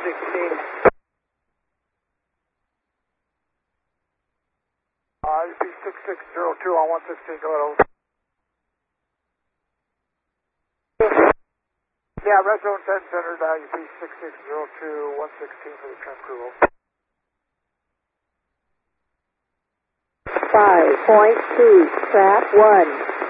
116. UP 6602 on 116, go ahead, over. Yeah, Red Zone 10 centered, UP 6602, 116 for the trim crew, over. 5.2, trap 1.